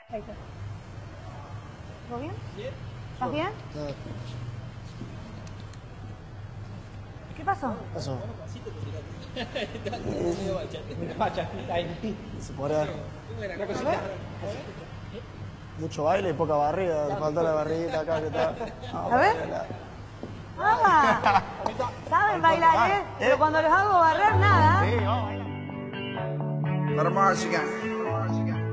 Ahí está. ¿Todo bien? ¿Estás bien? ¿Qué pasó? Pasó. Se podría... Mucho baile y poca barriga. Le falta la barriguita acá que está. No, A ver. ¡Ah! ¿Saben bailar, Pero cuando los hago barrer, nada. Sí, vamos a bailar. Let 'em march again.